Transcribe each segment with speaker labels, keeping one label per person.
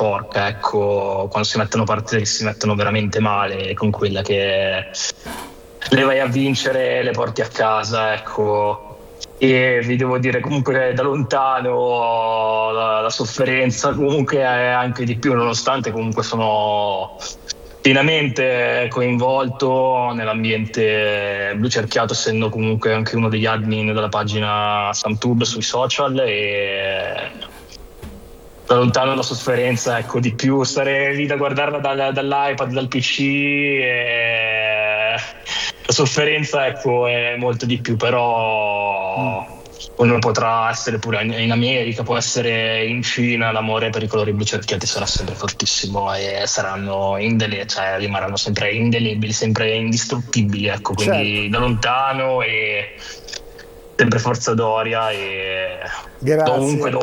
Speaker 1: sporca, ecco, quando si mettono partite che si mettono veramente male, con quella che le vai a vincere, le porti a casa, ecco. E vi devo dire comunque da lontano la sofferenza comunque è anche di più, nonostante comunque sono pienamente coinvolto nell'ambiente blu cerchiato, essendo comunque anche uno degli admin della pagina SamTube sui social, e da lontano la sofferenza, ecco, di più stare lì da guardarla dall'iPad, dal PC, e la sofferenza, ecco, è molto di più, però uno potrà essere pure in America, può essere in Cina, l'amore per i colori blu cerchiati sarà sempre fortissimo e saranno cioè rimarranno sempre indelebili, sempre indistruttibili, ecco, quindi da lontano e sempre forza Doria, e
Speaker 2: Grazie.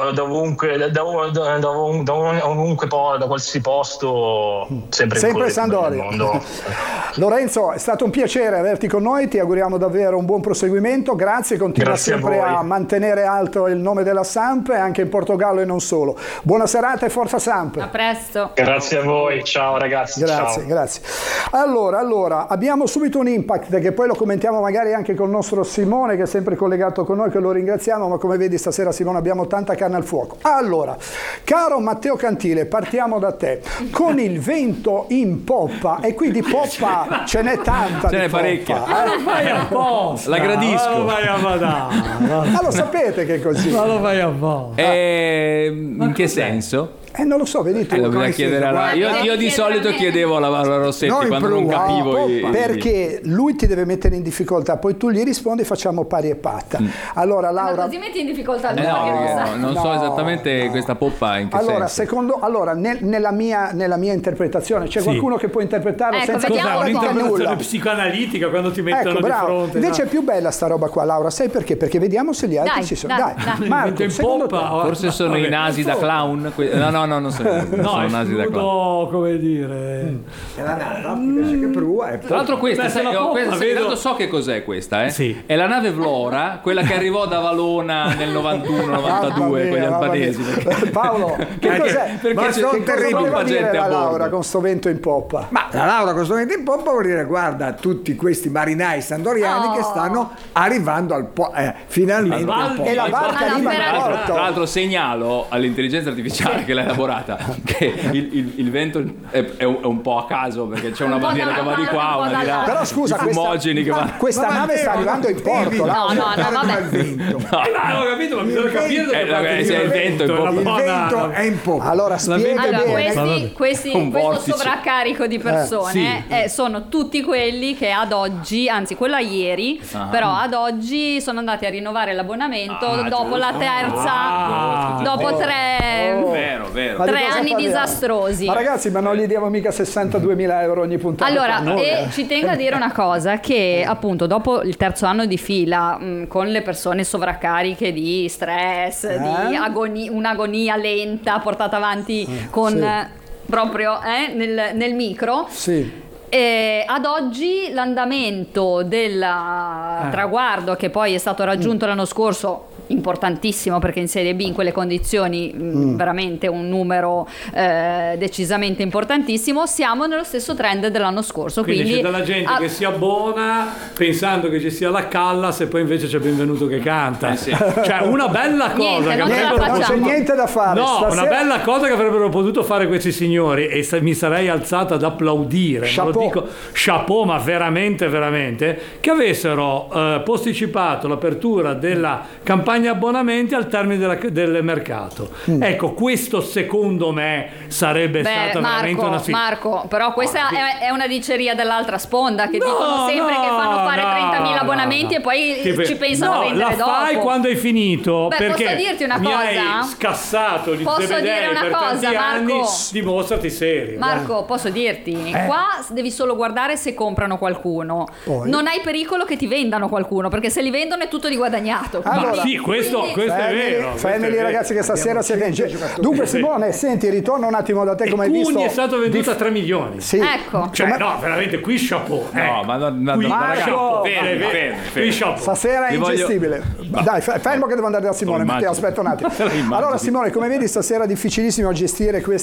Speaker 1: dovunque poi, da qualsiasi posto, sempre
Speaker 2: Sampdoria. Lorenzo, è stato un piacere averti con noi, ti auguriamo davvero un buon proseguimento, grazie, continua sempre a mantenere alto il nome della Samp, anche in Portogallo e non solo. Buona serata e forza Samp.
Speaker 3: A presto.
Speaker 1: Grazie a voi, ciao ragazzi.
Speaker 2: Grazie. Allora, abbiamo subito un impact che poi lo commentiamo magari anche col nostro Simone, che è sempre collegato con noi, che lo ringraziamo, ma come vedi stasera, Simone, abbiamo tanta carne al fuoco. Allora, caro Matteo Cantile, partiamo da te. Con il vento in poppa, e qui di poppa ce n'è tanta,
Speaker 4: ce n'è parecchia.
Speaker 5: Vai apposta.
Speaker 4: La gradisco.
Speaker 2: Ma lo sapete che è così?
Speaker 5: Ma lo vai apposta.
Speaker 4: In che senso?
Speaker 2: Non lo so, vedi tu.
Speaker 4: Io di solito chiedevo alla Rossetti quando non capivo
Speaker 2: perché lui ti deve mettere in difficoltà, poi tu gli rispondi, facciamo pari e patta. Allora Laura,
Speaker 3: ma così metti in difficoltà
Speaker 4: non so esattamente questa poppa in che senso.
Speaker 2: Nella mia interpretazione c'è qualcuno che può interpretarlo senza
Speaker 5: un'interpretazione psicoanalitica quando ti mettono di fronte.
Speaker 2: Invece è più bella sta roba qua, Laura, sai perché? Perché vediamo se gli altri ci sono. Dai. Marco, secondo te?
Speaker 4: Forse sono i nasi da clown. No, non sono nasi da clown.
Speaker 5: Come dire,
Speaker 2: è la nave invece che prua.
Speaker 4: Tra l'altro questa so che cos'è questa,
Speaker 5: Sì.
Speaker 4: È la nave Vlora, quella che arrivò da Valona nel 91-92 con gli albanesi.
Speaker 2: Paolo, che cos'è?
Speaker 4: Perché c'è
Speaker 2: troppa gente
Speaker 4: a bordo.
Speaker 2: Laura con sto vento in poppa.
Speaker 6: Ma la Laura con sto vento in poppa vuol dire, guarda, tutti questi marinai sandoriani che stanno arrivando finalmente
Speaker 2: e la barca lì
Speaker 4: tra l'altro segnalo all'intelligenza artificiale che l'ha elaborata che il vento è un po' a caso, perché c'è una bandiera che va di qua, una di là.
Speaker 2: Però scusa, questa nave sta arrivando in porto.
Speaker 3: No, vabbè.
Speaker 5: ho capito, ma bisogna capire
Speaker 4: il vento
Speaker 6: è in poppa.
Speaker 2: Allora spiega bene.
Speaker 3: Questo sovraccarico di persone sono tutti quelli che ad oggi, anzi quello a ieri, però ad oggi sono andati a rinnovare l'abbonamento dopo la terza, dopo tre anni disastrosi.
Speaker 2: Ma ragazzi, ma non gli diamo mica 62.000 euro ogni puntata?
Speaker 3: Allora, e ci tengo a dire una cosa, che appunto dopo il terzo anno di fila, con le persone sovraccariche di stress, di un'agonia lenta portata avanti con proprio nel micro.
Speaker 2: Sì.
Speaker 3: Ad oggi l'andamento del traguardo, che poi è stato raggiunto l'anno scorso, importantissimo, perché in Serie B in quelle condizioni veramente un numero decisamente importantissimo, siamo nello stesso trend dell'anno scorso, quindi
Speaker 5: c'è della gente che si abbona pensando che ci sia la Callas e poi invece c'è Benvenuto che canta. Cioè una bella cosa
Speaker 2: non c'è niente da fare
Speaker 5: una bella cosa che avrebbero potuto fare questi signori, e mi sarei alzato ad applaudire, chapeau, ma veramente che avessero posticipato l'apertura della campagna abbonamenti al termine del mercato. Ecco, questo secondo me sarebbe stata veramente una
Speaker 3: Marco, però questa è una diceria dell'altra sponda, che dicono sempre che fanno fare 30.000 abbonamenti e poi ci pensano a vendere dopo.
Speaker 5: La fai quando hai finito. Perché
Speaker 3: posso dirti una cosa?
Speaker 5: Hai scassato gli zebedei per tanti anni, dimostrati serio.
Speaker 3: Marco, posso dirti? Qua devi solo guardare se comprano qualcuno. Non hai pericolo che ti vendano qualcuno, perché se li vendono è tutto di guadagnato.
Speaker 5: Allora, sì, questo è vero.
Speaker 2: Family, ragazzi, che stasera siete in giro. Dunque, Simone, senti, ritorno un attimo da te, come hai visto.
Speaker 5: Cugni è stato venduto a 3 milioni.
Speaker 2: Sì.
Speaker 3: Ecco.
Speaker 5: Cioè, no, veramente, qui chapeau.
Speaker 4: No, ma
Speaker 5: bene. Qui chapeau.
Speaker 2: Stasera è ingestibile. Dai, fermo che devo andare da Simone, ti aspetto un attimo. Allora, Simone, come vedi, stasera è difficilissimo gestire